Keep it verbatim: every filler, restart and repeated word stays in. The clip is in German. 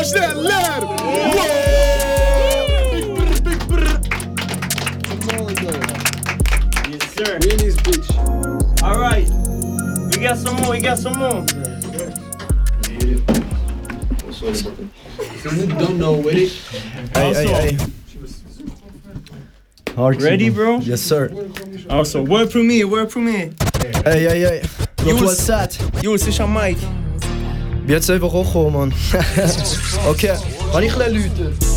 mal schneller! Big brr, big brr. Come on, though. Yes, sir. We in this bitch. All right. We got some more. We got some more. So you don't know with it. Hey, hey, hey. Hard Ready, bro? Yes, sir. Also, word premiere, word premiere. Hey, hey, hey. Noch Jungs. was Set. Jungs, ist am Mic. Wie hat's einfach auch gekommen, Mann? Okay. Kann ich Leute?